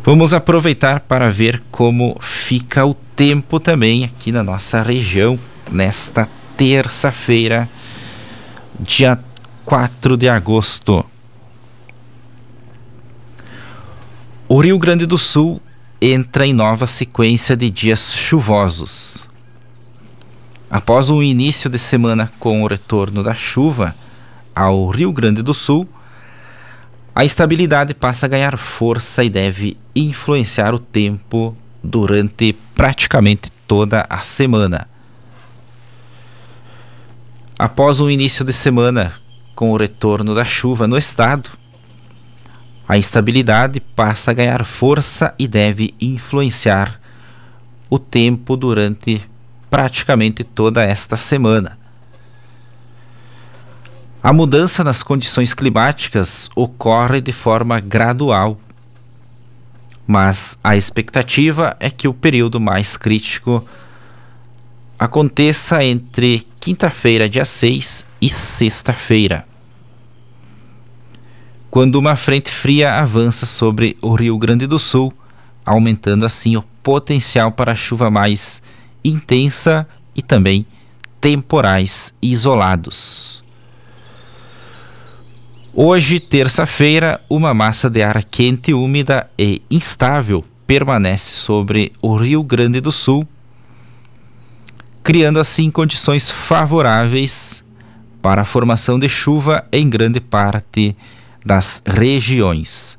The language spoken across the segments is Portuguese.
Vamos aproveitar para ver como fica o tempo também aqui na nossa região nesta terça-feira, dia 4 de agosto. O Rio Grande do Sul entra em nova sequência de dias chuvosos. Após um início de semana com o retorno da chuva ao Rio Grande do Sul, a instabilidade passa a ganhar força e deve influenciar o tempo durante praticamente toda a semana. Após um início de semana com o retorno da chuva no estado, a instabilidade passa a ganhar força e deve influenciar o tempo durante praticamente toda esta semana. A mudança nas condições climáticas ocorre de forma gradual, mas a expectativa é que o período mais crítico aconteça entre quinta-feira, dia 6, e sexta-feira, quando uma frente fria avança sobre o Rio Grande do Sul, aumentando assim o potencial para chuva mais intensa e também temporais isolados. Hoje, terça-feira, uma massa de ar quente, úmida e instável permanece sobre o Rio Grande do Sul, criando assim condições favoráveis para a formação de chuva em grande parte das regiões.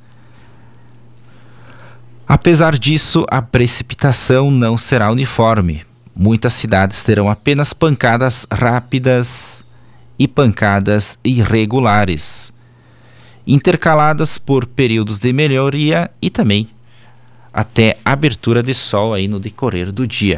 Apesar disso, a precipitação não será uniforme. Muitas cidades terão apenas pancadas rápidas e pancadas irregulares, intercaladas por períodos de melhoria e também até abertura de sol aí no decorrer do dia.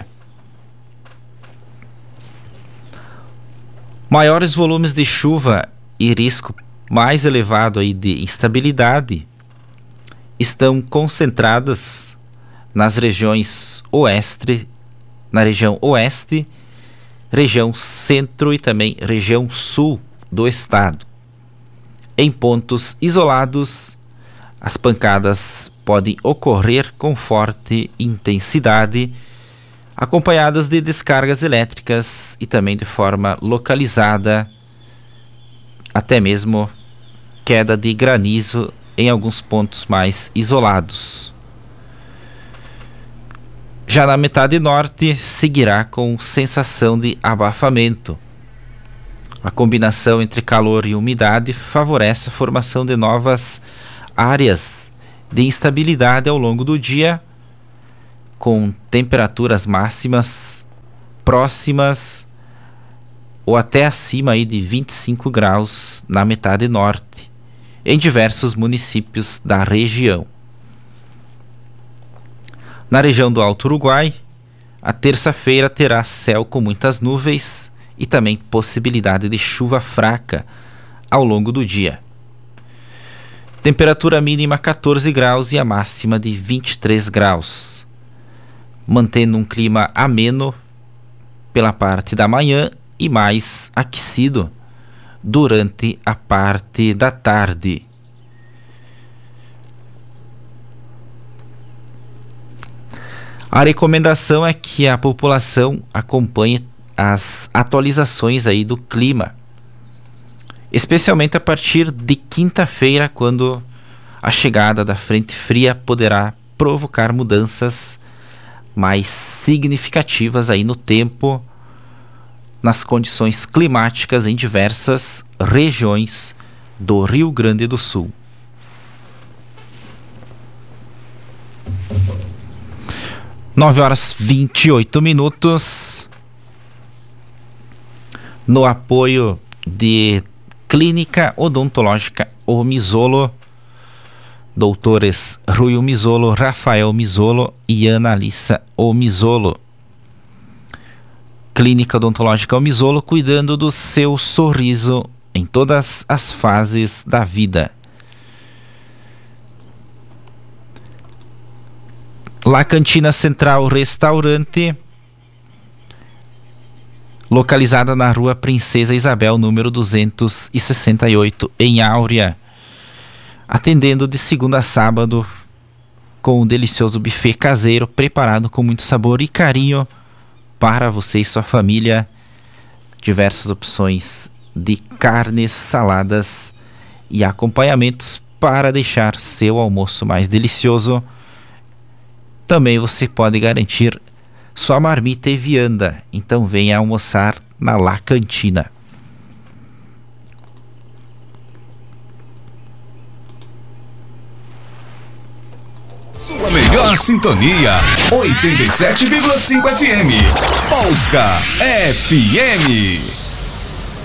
Maiores volumes de chuva e risco mais elevado aí de instabilidade estão concentradas nas regiões oeste, região centro e também região sul do estado. Em pontos isolados, as pancadas podem ocorrer com forte intensidade, acompanhadas de descargas elétricas e também de forma localizada, até mesmo queda de granizo em alguns pontos mais isolados. Já na metade norte, seguirá com sensação de abafamento. A combinação entre calor e umidade favorece a formação de novas áreas de instabilidade ao longo do dia, com temperaturas máximas próximas ou até acima aí de 25 graus na metade norte, em diversos municípios da região. Na região do Alto Uruguai, a terça-feira terá céu com muitas nuvens e também possibilidade de chuva fraca ao longo do dia. Temperatura mínima 14 graus e a máxima de 23 graus, mantendo um clima ameno pela parte da manhã e mais aquecido durante a parte da tarde. A recomendação é que a população acompanhe as atualizações aí do clima, especialmente a partir de quinta-feira, quando a chegada da frente fria poderá provocar mudanças mais significativas aí no tempo, nas condições climáticas em diversas regiões do Rio Grande do Sul. 9h28. No apoio de Clínica Odontológica O Misolo, doutores Rui Misolo, Rafael Misolo e Ana Alissa O Misolo. Clínica Odontológica O Misolo, cuidando do seu sorriso em todas as fases da vida. La Cantina Central Restaurante, localizada na Rua Princesa Isabel, número 268, em Áurea, atendendo de segunda a sábado com um delicioso buffet caseiro preparado com muito sabor e carinho para você e sua família. Diversas opções de carnes, saladas e acompanhamentos para deixar seu almoço mais delicioso. Também você pode garantir sua marmita e vianda, então venha almoçar na La Cantina. Sua melhor sintonia, 87,5 FM. Polska FM.